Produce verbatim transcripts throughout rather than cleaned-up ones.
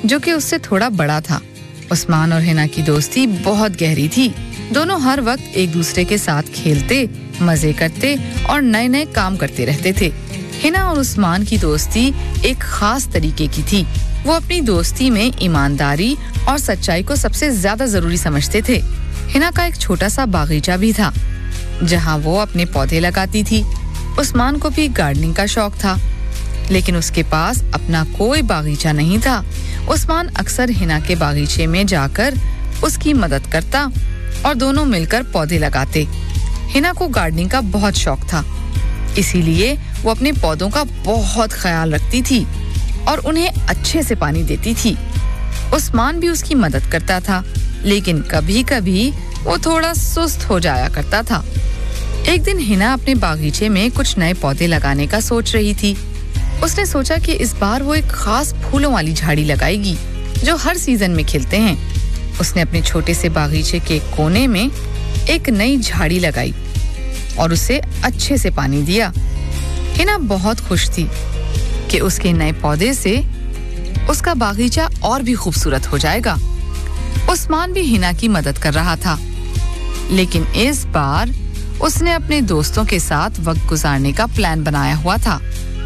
जो कि उससे थोड़ा बड़ा था। उस्मान और हिना की दोस्ती बहुत गहरी थी। दोनों हर वक्त एक दूसरे के साथ खेलते, मजे करते और नए नए काम करते रहते थे। हिना और उस्मान की दोस्ती एक खास तरीके की थी। वो अपनी दोस्ती में ईमानदारी और सच्चाई को सबसे ज्यादा जरूरी समझते थे। हिना का एक छोटा सा बागीचा भी था जहाँ वो अपने पौधे लगाती थी। उस्मान को भी गार्डनिंग का शौक था, लेकिन उसके पास अपना कोई बागीचा नहीं था। उस्मान अक्सर हिना के बागीचे में जाकर उसकी मदद करता और दोनों मिलकर पौधे लगाते। हिना को गार्डनिंग का बहुत शौक था, इसीलिए वो अपने पौधों का बहुत ख्याल रखती थी और उन्हें अच्छे से पानी देती थी। उस्मान भी उसकी मदद करता था, लेकिन कभी-कभी वो थोड़ा सुस्त हो जाया करता था। एक दिन हिना अपने बागीचे में कुछ नए पौधे लगाने का सोच रही थी। उसने सोचा कि इस बार वो एक खास फूलों वाली झाड़ी लगाएगी जो हर सीजन में खिलते हैं। उसने अपने छोटे से बागीचे के कोने में एक नई झाड़ी लगाई और उसे अच्छे से पानी दिया। हिना बहुत खुश थी कि उसके नए पौधे से उसका बागीचा और भी खूबसूरत हो जाएगा। उस्मान भी हिना की मदद कर रहा था, लेकिन इस बार उसने अपने दोस्तों के साथ वक्त गुजारने का प्लान बनाया हुआ था।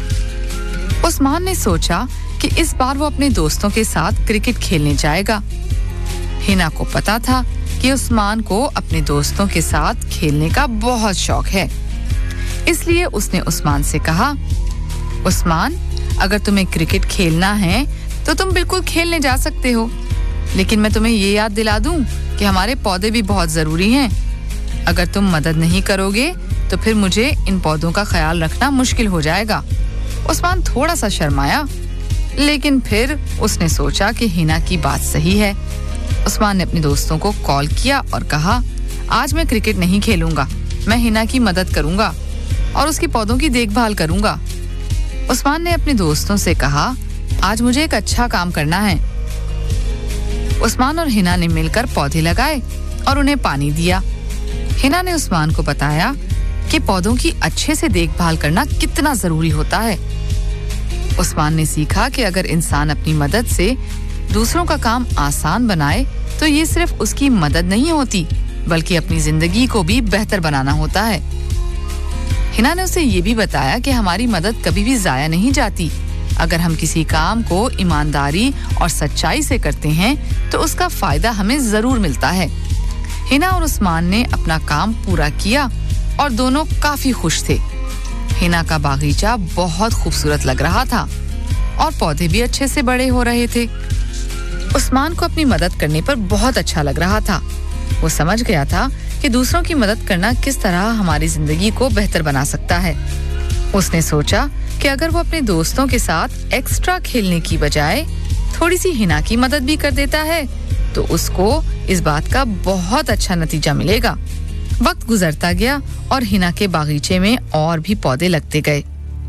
उस्मान ने सोचा कि इस बार वो अपने दोस्तों के साथ क्रिकेट खेलने जाएगा। हिना को पता था कि उस्मान को अपने दोस्तों के साथ खेलने का बहुत शौक है, इसलिए उसने उस्मान से कहा, उस्मान, अगर तुम्हें क्रिकेट खेलना है तो तुम बिल्कुल खेलने जा सकते हो, लेकिन मैं तुम्हें ये याद दिला दूं कि हमारे पौधे भी बहुत जरूरी हैं। अगर तुम मदद नहीं करोगे तो फिर मुझे इन पौधों का ख्याल रखना मुश्किल हो जाएगा। उस्मान थोड़ा सा शर्माया, लेकिन फिर उसने सोचा कि हिना की बात सही है। उस्मान ने अपने दोस्तों को कॉल किया और कहा, आज मैं क्रिकेट नहीं खेलूंगा, मैं हिना की मदद करूंगा और उसके पौधों की देखभाल करूंगा। उस्मान ने अपने दोस्तों से कहा, आज मुझे एक अच्छा काम करना है। उस्मान और हिना ने मिलकर पौधे लगाए और उन्हें पानी दिया। हिना ने उस्मान को बताया कि पौधों की अच्छे से देखभाल करना कितना जरूरी होता है। उस्मान ने सीखा कि अगर इंसान अपनी मदद से दूसरों का काम आसान बनाए तो ये सिर्फ उसकी मदद नहीं होती, बल्कि अपनी जिंदगी को भी बेहतर बनाना होता है। हिना ने उसे ये भी बताया कि हमारी मदद कभी भी जाया नहीं जाती। अगर हम किसी काम को ईमानदारी और सच्चाई से करते हैं तो उसका फायदा हमें जरूर मिलता है। हिना और उस्मान ने अपना काम पूरा किया और दोनों काफी खुश थे। हिना का बागीचा बहुत खूबसूरत लग रहा था और पौधे भी अच्छे से बड़े हो रहे थे। उस्मान को अपनी मदद करने पर बहुत अच्छा लग रहा था। वो समझ गया था कि दूसरों की मदद करना किस तरह हमारी जिंदगी को बेहतर बना सकता है। उसने सोचा कि अगर वो अपने दोस्तों के साथ एक्स्ट्रा खेलने की बजाय थोड़ी सी हिना की मदद भी कर देता है तो उसको इस बात का बहुत अच्छा नतीजा मिलेगा। वक्त गुजरता गया और हिना के बागीचे में और भी पौधे लगते गए।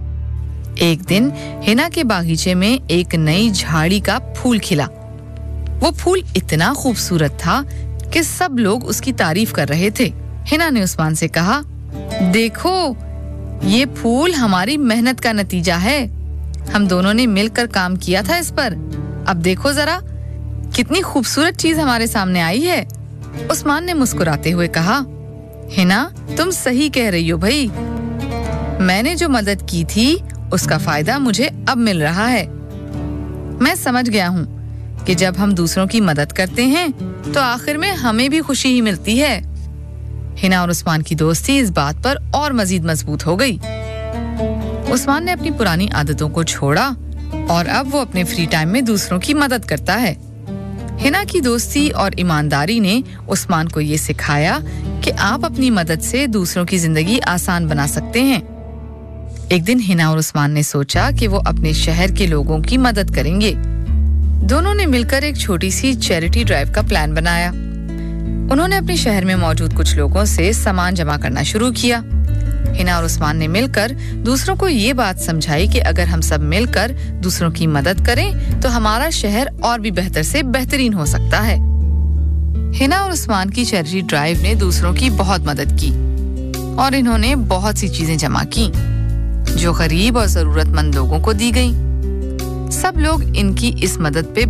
एक दिन हिना के बागीचे में एक नई झाड़ी का फूल खिला। वो फूल इतना खूबसूरत था कि सब लोग उसकी तारीफ कर रहे थे। हिना ने उस्मान से कहा, देखो, ये फूल हमारी मेहनत का नतीजा है। हम दोनों ने मिलकर काम किया था इस पर। अब देखो जरा कितनी खूबसूरत चीज हमारे सामने आई है। उस्मान ने मुस्कुराते हुए कहा, हिना, तुम सही कह रही हो भाई। मैंने जो मदद की थी उसका फायदा मुझे अब मिल रहा है। मैं समझ गया हूँ कि जब हम दूसरों की मदद करते हैं तो आखिर में हमें भी खुशी ही मिलती है। हिना और उस्मान की दोस्ती इस बात पर और मजीद मजबूत हो गई। उस्मान ने अपनी पुरानी आदतों को छोड़ा और अब वो अपने फ्री टाइम में दूसरों की मदद करता है। हिना की दोस्ती और ईमानदारी ने उस्मान को ये सिखाया कि आप अपनी मदद से दूसरों की जिंदगी आसान बना सकते हैं। एक दिन हिना और उस्मान ने सोचा कि वो अपने शहर के लोगों की मदद करेंगे। दोनों ने मिलकर एक छोटी सी चैरिटी ड्राइव का प्लान बनाया। उन्होंने अपने शहर में मौजूद कुछ लोगों से सामान जमा करना शुरू किया। हिना और उस्मान ने मिलकर दूसरों को ये बात समझाई कि अगर हम सब मिलकर दूसरों की मदद करें तो हमारा शहर और भी बेहतर से बेहतरीन हो सकता है। हिना और उस्मान की चैरिटी ड्राइव ने दूसरों की बहुत मदद की और इन्होंने बहुत सी चीजें जमा की जो गरीब और जरूरतमंद लोगों को दी गईं। सब लोग इनकी इस मदद पे